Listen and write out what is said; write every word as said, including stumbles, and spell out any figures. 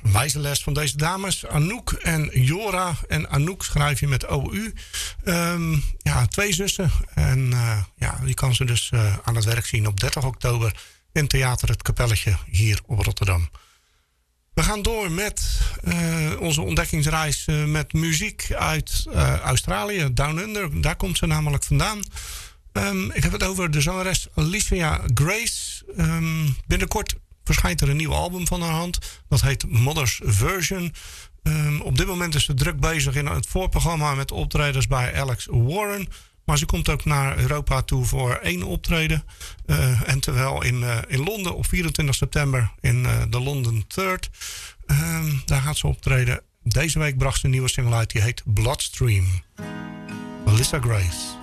Een wijze les van deze dames, Anouk en Jora. En Anouk schrijf je met O U. Um, ja, twee zussen. En uh, ja, die kan ze dus uh, aan het werk zien op dertig oktober in Theater Het Kapelletje hier op Rotterdam. We gaan door met uh, onze ontdekkingsreis uh, met muziek uit uh, Australië, Down Under. Daar komt ze namelijk vandaan. Um, ik heb het over de zangeres Alicia Grace. Um, binnenkort verschijnt er een nieuw album van haar hand. Dat heet Mother's Version. Um, op dit moment is ze druk bezig in het voorprogramma met optredens bij Alex Warren. Maar ze komt ook naar Europa toe voor één optreden. Uh, en terwijl in, uh, in Londen op vierentwintig september in uh, de London Third. Um, daar gaat ze optreden. Deze week bracht ze een nieuwe single uit. Die heet Bloodstream. Melissa Grace.